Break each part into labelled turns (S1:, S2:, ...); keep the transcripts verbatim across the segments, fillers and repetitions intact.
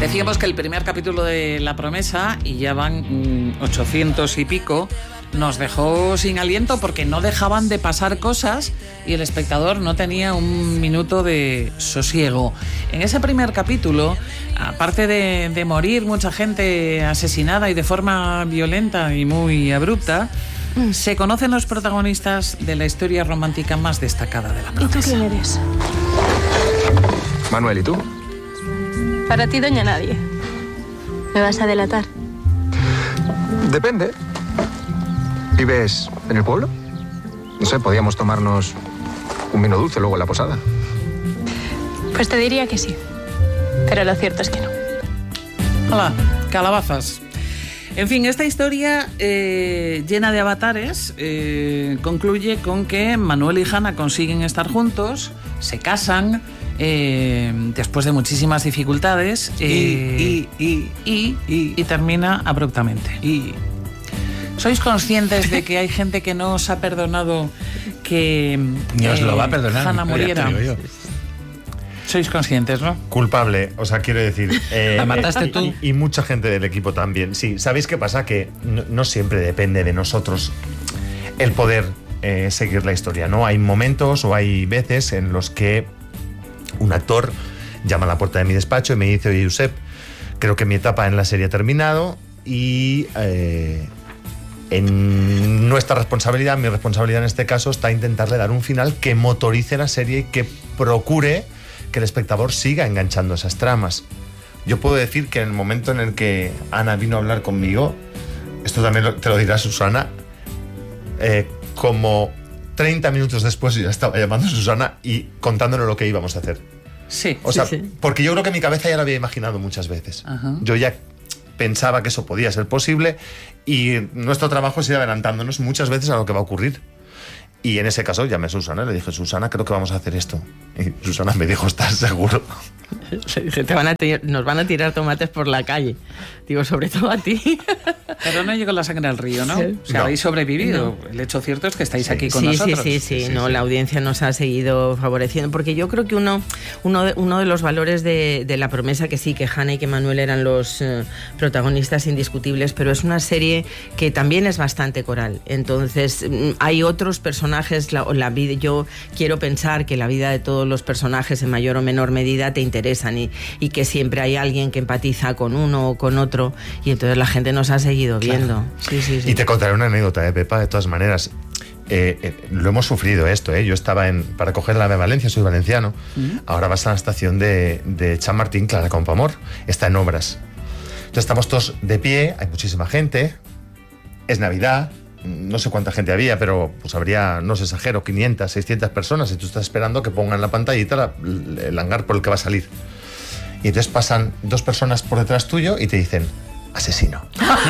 S1: Decíamos que el primer capítulo de La Promesa, y ya van mmm, ochocientos y pico, nos dejó sin aliento porque no dejaban de pasar cosas y el espectador no tenía un minuto de sosiego. En ese primer capítulo, aparte de, de morir mucha gente asesinada y de forma violenta y muy abrupta, mm. se conocen los protagonistas de la historia romántica más destacada de La Promesa.
S2: ¿Y tú quién eres?
S3: Manuel, ¿y tú?
S2: Para ti, doña Nadie. ¿Me vas a delatar?
S3: Depende. ¿Vives en el pueblo? No sé, podríamos tomarnos un vino dulce luego en la posada.
S2: Pues te diría que sí, pero lo cierto es que no.
S1: Hola, calabazas. En fin, esta historia eh, llena de avatares eh, concluye con que Manuel y Hanna consiguen estar juntos, se casan, eh, después de muchísimas dificultades, eh,
S4: y, y,
S1: y, y, y termina abruptamente.
S4: Y...
S1: ¿Sois conscientes de que hay gente que no os ha perdonado que
S4: Ni os
S1: eh,
S4: lo va a perdonar,
S1: Hanna muriera?
S4: ya te digo yo.
S1: Sois conscientes, ¿no?
S5: Culpable, o sea, quiero decir... Eh,
S4: ¿La mataste tú?
S5: Y, y mucha gente del equipo también. Sí, ¿sabéis qué pasa? Que no, no siempre depende de nosotros el poder eh, seguir la historia, ¿no? Hay momentos o hay veces en los que un actor llama a la puerta de mi despacho y me dice: oye, Josep, creo que mi etapa en la serie ha terminado y... Eh, En nuestra responsabilidad, mi responsabilidad en este caso, está intentarle dar un final que motorice la serie y que procure que el espectador siga enganchando esas tramas. Yo puedo decir que en el momento en el que Ana vino a hablar conmigo, esto también te lo dirá Susana, eh, como treinta minutos después yo ya estaba llamando a Susana y contándole lo que íbamos a hacer.
S1: Sí.
S5: O sea,
S1: sí, sí.
S5: porque yo creo que mi cabeza ya lo había imaginado muchas veces.
S1: Ajá.
S5: Yo ya pensaba que eso podía ser posible y nuestro trabajo es ir adelantándonos muchas veces a lo que va a ocurrir. Y en ese caso llamé a Susana y le dije: Susana, creo que vamos a hacer esto. Y Susana me dijo: ¿estás seguro?
S6: Le dije: Te van a tirar, nos van a tirar tomates por la calle. Digo, sobre todo a ti.
S1: Pero no llegó la sangre al río, ¿no?
S6: Sí.
S1: O sea,
S5: No.
S1: habéis sobrevivido.
S6: No.
S1: El hecho cierto es que estáis
S5: Sí.
S1: aquí con
S6: sí,
S1: nosotros.
S6: Sí, sí, sí,
S5: Sí, sí,
S6: no,
S5: sí.
S6: la audiencia nos ha seguido favoreciendo, porque yo creo que uno, uno, de, uno de los valores de, de La Promesa, que sí, que Hanna y que Manuel eran los eh, protagonistas indiscutibles, pero es una serie que también es bastante coral. Entonces, hay otros personajes, la, la vida, yo quiero pensar que la vida de todos los personajes en mayor o menor medida te interesan y, y que siempre hay alguien que empatiza con uno o con otro, y entonces la gente nos ha seguido viendo. Claro. Sí, sí, sí.
S5: Y te contaré una anécdota, ¿eh, Pepa? De todas maneras, eh, eh, lo hemos sufrido esto, ¿eh? Yo estaba en, para coger la de Valencia, soy valenciano. Uh-huh. Ahora vas a la estación de, de Chamartín, Clara Campoamor, está en obras. Entonces estamos todos de pie, hay muchísima gente, es Navidad, no sé cuánta gente había, pero pues habría, no se exagero, quinientas, seiscientas personas, y tú estás esperando que pongan la pantallita, la, el hangar por el que va a salir. Y entonces pasan dos personas por detrás tuyo y te dicen: asesino.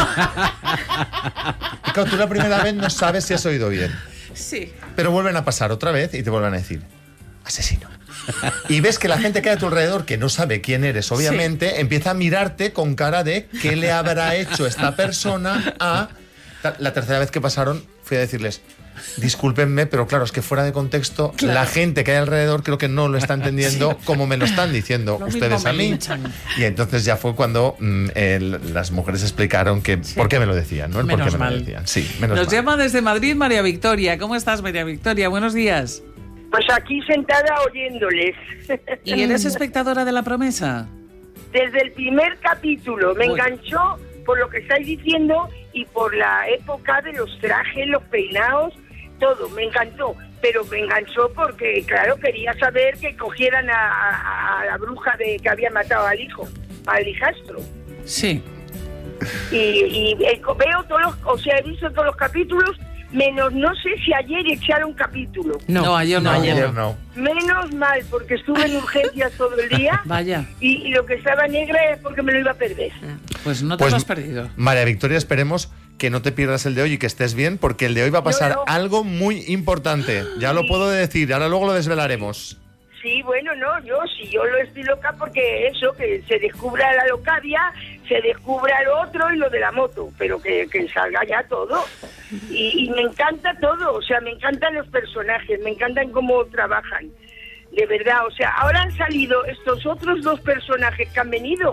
S5: Y claro, tú la primera vez no sabes si has oído bien.
S1: Sí.
S5: Pero vuelven a pasar otra vez y te vuelven a decir: asesino. Y ves que la gente que hay a tu alrededor, que no sabe quién eres, obviamente, sí, empieza a mirarte con cara de ¿qué le habrá hecho esta persona a...? La tercera vez que pasaron fui a decirles: discúlpenme, pero claro, es que fuera de contexto, claro, la gente que hay alrededor creo que no lo está entendiendo, sí, como me lo están diciendo lo ustedes a mí. Hinchan. Y entonces ya fue cuando mm, el, las mujeres explicaron que sí, por qué me lo decían, ¿no? El
S1: menos
S5: por qué me
S1: mal.
S5: lo decían. Sí, menos
S1: Nos
S5: mal.
S1: llama desde Madrid María Victoria. ¿Cómo estás, María Victoria? Buenos días.
S7: Pues aquí sentada oyéndoles.
S1: ¿Y eres espectadora de La Promesa?
S7: Desde el primer capítulo me
S1: Uy.
S7: enganchó por lo que estáis diciendo y por la época de los trajes, los peinados, todo, me encantó. Pero me enganchó porque, claro, quería saber que cogieran a, a, a la bruja de que había matado al hijo, al hijastro.
S1: Sí.
S7: Y, y eh, veo todos los, o sea, he visto todos los capítulos, menos no sé si ayer echaron capítulo.
S1: No, no ayer no.
S5: no, ayer no.
S7: Menos mal, porque estuve en urgencias todo el día.
S1: Vaya.
S7: Y, y lo que estaba negra es porque me lo iba a perder.
S1: Pues no te
S5: pues,
S1: lo has perdido.
S5: María Victoria, esperemos que no te pierdas el de hoy y que estés bien, porque el de hoy va a pasar no, no. algo muy importante. Ya lo puedo decir, ahora luego lo desvelaremos.
S7: Sí, bueno, no, yo sí, yo lo estoy loca porque eso, que se descubra la locadia, se descubra lo otro y lo de la moto, pero que, que salga ya todo. Y, y me encanta todo, o sea, me encantan los personajes, me encantan cómo trabajan, de verdad. O sea, ahora han salido estos otros dos personajes que han venido,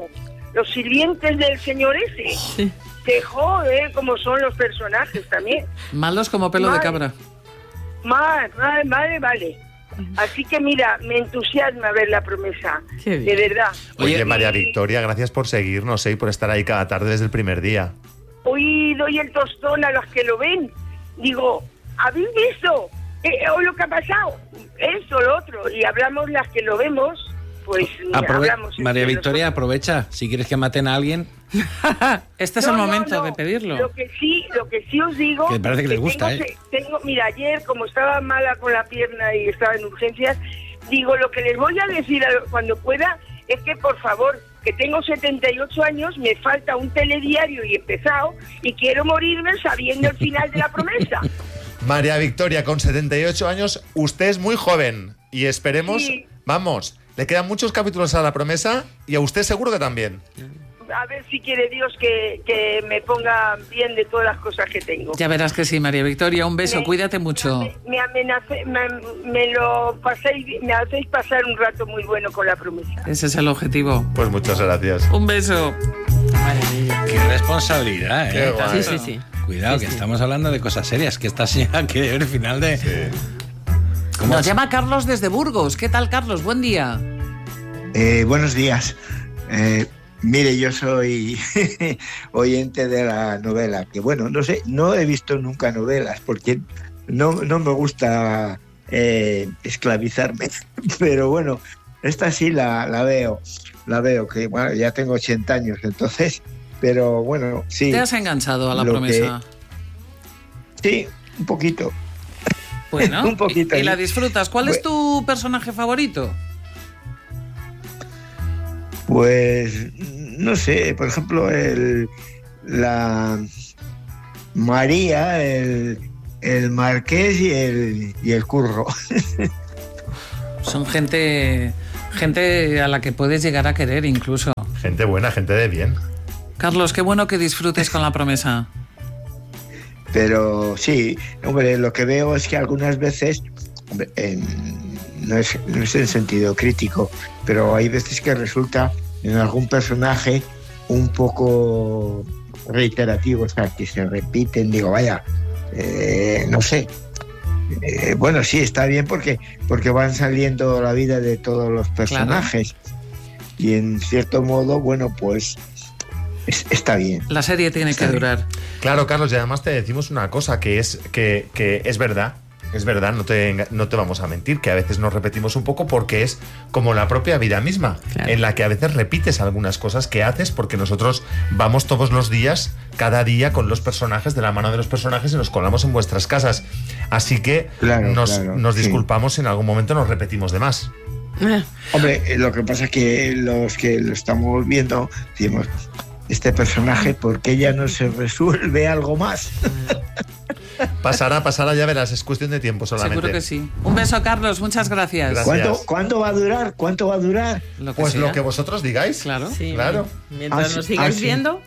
S7: los sirvientes del señor ese.
S6: Sí.
S7: Que joder, como son los personajes también.
S1: Malos como pelo
S7: Vale.
S1: de cabra.
S7: Vale, vale, vale, vale. Así que mira, me entusiasma ver La Promesa.
S6: Qué bien.
S7: De verdad.
S5: Oye,
S4: Oye,
S5: María
S7: Y
S5: Victoria, gracias por seguirnos ¿eh? y por estar ahí cada tarde desde el primer día.
S7: Hoy doy el tostón a los que lo ven. Digo, ¿habéis visto? Eh, o lo que ha pasado. Esto, lo otro. Y hablamos las que lo vemos, pues
S4: Aprove-
S7: hablamos.
S4: María
S7: entre
S4: Victoria,
S7: nosotros.
S4: aprovecha. Si quieres que maten a alguien,
S1: Este es
S7: No,
S1: el
S7: no,
S1: momento
S7: no.
S1: de pedirlo.
S7: Lo que sí, lo que sí os digo,
S4: Que parece que les gusta,
S7: tengo,
S4: ¿eh?
S7: tengo, mira, ayer como estaba mala con la pierna y estaba en urgencias, digo, lo que les voy a decir a- cuando pueda es que por favor, que tengo setenta y ocho años, me falta un telediario y he empezado y quiero morirme sabiendo el final de La Promesa.
S5: María Victoria, con setenta y ocho años, usted es muy joven y esperemos,
S7: Sí.
S5: vamos, le quedan muchos capítulos a La Promesa y a usted seguro que también.
S7: A ver si quiere Dios que, que me ponga bien de todas las cosas que tengo.
S1: Ya verás que sí, María Victoria. Un beso,
S7: Me-
S1: cuídate mucho.
S7: Me, me amenacé, me, me lo paséis, me hacéis pasar un rato muy bueno con La Promesa.
S1: Ese es el objetivo.
S5: Pues muchas gracias.
S1: Un beso.
S4: qué responsabilidad,
S5: Qué
S4: ¿eh?
S5: guay.
S6: Sí, sí, sí.
S4: Cuidado,
S6: Sí,
S4: que
S6: sí.
S4: estamos hablando de cosas serias, que esta señora quiere ver el final de... ¿Cómo
S1: Nos
S4: es?
S1: llama Carlos desde Burgos. ¿Qué tal, Carlos? Buen día.
S8: Eh, buenos días. Eh, mire, yo soy oyente de la novela, que bueno, no sé, no he visto nunca novelas porque no, no me gusta eh, esclavizarme, pero bueno, esta sí la, la veo, la veo, que bueno, ya tengo ochenta años, entonces, pero bueno, sí.
S1: ¿Te has enganchado a La
S8: Lo
S1: Promesa?
S8: Sí, un poquito.
S1: Bueno,
S8: un poquito,
S1: y, y la
S8: sí.
S1: disfrutas. ¿Cuál es tu personaje favorito?
S8: Pues no sé, por ejemplo, el, la María, el, el Marqués y el, y el Curro.
S1: Son gente, gente a la que puedes llegar a querer incluso.
S5: Gente buena, gente de bien.
S1: Carlos, qué bueno que disfrutes con La Promesa.
S8: Pero sí, hombre, lo que veo es que algunas veces, hombre, en, no, es, no es en sentido crítico, pero hay veces que resulta en algún personaje un poco reiterativo, o sea, que se repiten, digo, vaya, eh, no sé. Eh, bueno, sí, está bien porque, porque van saliendo la vida de todos los personajes. Y en cierto modo, bueno, pues es, está bien.
S1: La serie tiene
S8: Está
S1: que
S8: bien.
S1: durar.
S5: Claro, Carlos, y además te decimos una cosa, que es, que, que es verdad, es verdad, no te, enga- no te vamos a mentir, que a veces nos repetimos un poco porque es como la propia vida misma,
S6: Claro.
S5: en la que a veces repites algunas cosas que haces porque nosotros vamos todos los días, cada día, con los personajes, de la mano de los personajes y nos colamos en vuestras casas. Así que
S8: Claro,
S5: nos,
S8: claro,
S5: nos
S8: sí.
S5: disculpamos si en algún momento nos repetimos de más.
S8: Hombre, eh, lo que pasa es que los que lo estamos viendo, decimos, este personaje, ¿por qué ya no se resuelve algo más?
S5: Pasará, pasará, ya verás, es cuestión de tiempo solamente.
S1: Seguro que sí. Un beso, Carlos. Muchas gracias.
S5: Gracias.
S8: ¿Cuánto, ¿Cuánto va a durar? ¿Cuánto va a durar?
S1: Lo que
S5: Pues
S1: sea.
S5: lo que vosotros digáis.
S1: Claro.
S6: Sí,
S5: Claro.
S6: Mientras
S8: Ah, sí,
S6: nos sigáis
S8: ah, sí.
S6: viendo.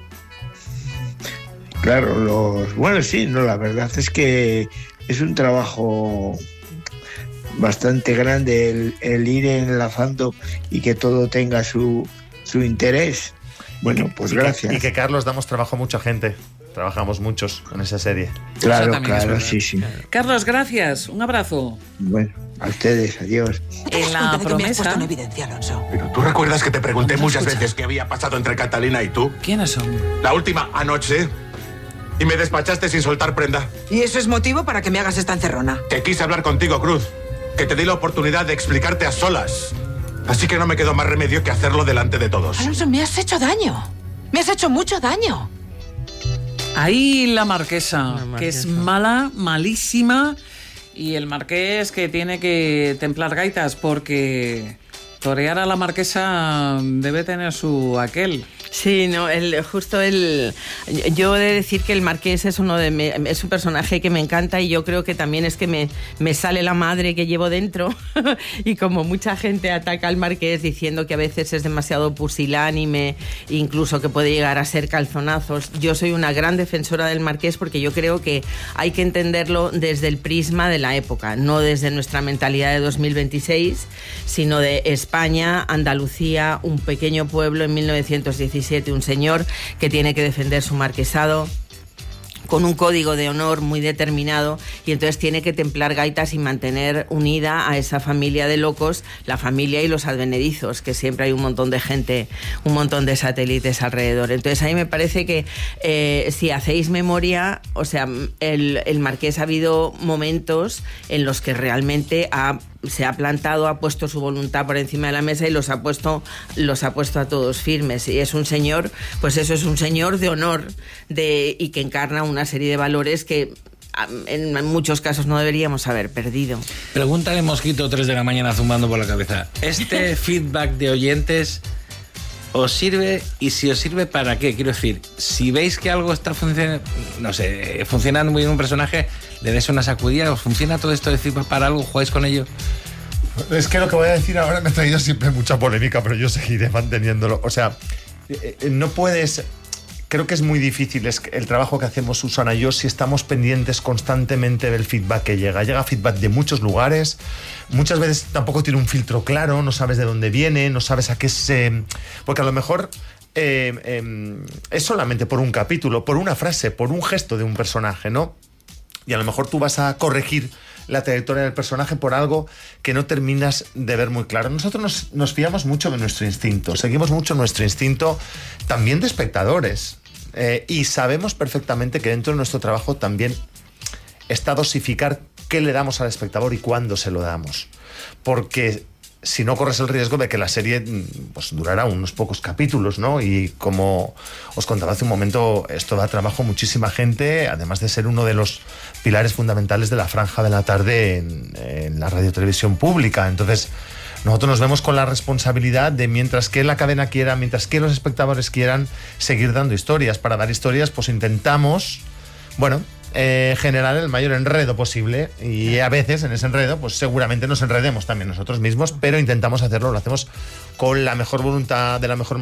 S8: Claro, los bueno, sí, no, la verdad es que es un trabajo bastante grande el, el ir enlazando y que todo tenga su, su interés. Bueno, pues
S5: Y que-
S8: gracias.
S5: Y que Carlos damos trabajo a mucha gente. Trabajamos muchos en esa serie.
S8: Claro,
S1: Eso también es
S8: claro,
S1: verdad.
S8: sí, sí.
S1: Carlos, gracias. Un abrazo.
S8: Bueno, a ustedes, adiós.
S1: En La
S9: Cuenta de que me has
S1: Promesa.
S9: puesto en evidencia, Alonso.
S10: Pero tú recuerdas que te pregunté
S1: ¿Dónde
S10: muchas
S1: escucha?
S10: veces qué había pasado entre Catalina y tú.
S1: ¿Quiénes son?
S10: La última anoche. Y me despachaste sin soltar prenda.
S9: ¿Y eso es motivo para que me hagas esta encerrona?
S10: Que quise hablar contigo, Cruz. Que te di la oportunidad de explicarte a solas. Así que no me quedó más remedio que hacerlo delante de todos.
S9: Alonso, me has hecho daño. Me has hecho mucho daño.
S1: Ahí la marquesa,
S6: La
S1: que es
S6: marquesa.
S1: mala, malísima. Y el marqués que tiene que templar gaitas porque torear a la marquesa debe tener su aquel.
S6: Sí, no, el, justo el. Yo he de decir que el Marqués es uno de me- es un personaje que me encanta y yo creo que también es que me, me sale la madre que llevo dentro y como mucha gente ataca al Marqués diciendo que a veces es demasiado pusilánime, incluso que puede llegar a ser calzonazos. Yo soy una gran defensora del Marqués porque yo creo que hay que entenderlo desde el prisma de la época, no desde nuestra mentalidad de dos mil veintiséis, sino de es- España, Andalucía, un pequeño pueblo en mil novecientos diecisiete, un señor que tiene que defender su marquesado con un código de honor muy determinado, y entonces tiene que templar gaitas y mantener unida a esa familia de locos, la familia y los advenedizos, que siempre hay un montón de gente, un montón de satélites alrededor. Entonces a mí me parece que eh, si hacéis memoria, o sea, el, el Marqués ha habido momentos en los que realmente ha se ha plantado, ha puesto su voluntad por encima de la mesa y los ha puesto los ha puesto a todos firmes, y es un señor, pues eso, es un señor de honor de y que encarna una serie de valores que en muchos casos no deberíamos haber perdido.
S4: Pregúntale, Mosquito, tres de la mañana zumbando por la cabeza. ¿Este feedback de oyentes os sirve? Y si os sirve, ¿para qué? Quiero decir, si veis que algo está funcionando, no sé, funcionando muy bien un personaje, le des una sacudida. ¿Os funciona todo esto de feedback para algo? ¿Jugáis con ello?
S5: Es que lo que voy a decir ahora me ha traído siempre mucha polémica, pero yo seguiré manteniéndolo. O sea, no puedes... Creo que es muy difícil es el trabajo que hacemos Susana y yo si estamos pendientes constantemente del feedback que llega. Llega feedback de muchos lugares, muchas veces tampoco tiene un filtro claro, no sabes de dónde viene, no sabes a qué se... Porque a lo mejor eh, eh, es solamente por un capítulo, por una frase, por un gesto de un personaje, ¿no? Y a lo mejor tú vas a corregir la trayectoria del personaje por algo que no terminas de ver muy claro. Nosotros nos, nos fiamos mucho de nuestro instinto, seguimos mucho nuestro instinto también de espectadores, eh, y sabemos perfectamente que dentro de nuestro trabajo también está dosificar qué le damos al espectador y cuándo se lo damos, porque si no corres el riesgo de que la serie pues durará unos pocos capítulos, ¿no? Y como os contaba hace un momento, esto da trabajo a muchísima gente, además de ser uno de los pilares fundamentales de la franja de la tarde en, en la radiotelevisión pública. Entonces, nosotros nos vemos con la responsabilidad de, mientras que la cadena quiera, mientras que los espectadores quieran, seguir dando historias. Para dar historias, pues intentamos, bueno... Eh, generar el mayor enredo posible, y a veces en ese enredo pues seguramente nos enredemos también nosotros mismos, pero intentamos hacerlo, lo hacemos con la mejor voluntad, de la mejor manera.